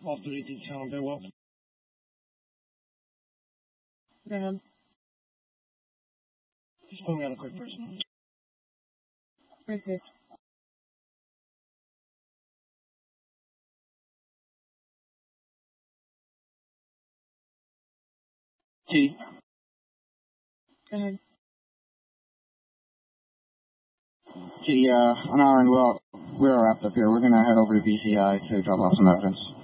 Off-duty channel, very well. Go ahead. Just put me on a quick person. Received. T. Go ahead. Gee, an hour and we're all wrapped up here. We're gonna head over to BCI to drop off some evidence.